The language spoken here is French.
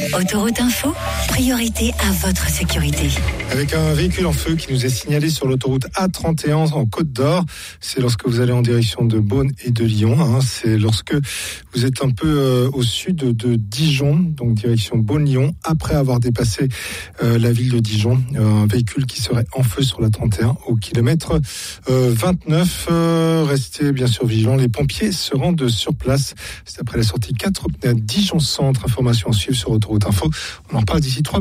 Autoroute Info, priorité à votre sécurité. Avec un véhicule en feu qui nous est signalé sur l'autoroute A31 en Côte d'Or. C'est lorsque vous allez en direction de Beaune et de Lyon. C'est lorsque vous êtes un peu au sud de Dijon, donc direction Beaune-Lyon, après avoir dépassé la ville de Dijon. Un véhicule qui serait en feu sur la 31 au kilomètre 29. Restez bien sûr vigilants. Les pompiers se rendent sur place. C'est après la sortie 4 à Dijon Centre. Information à suivre sur Autoroute Info. On en parle d'ici 3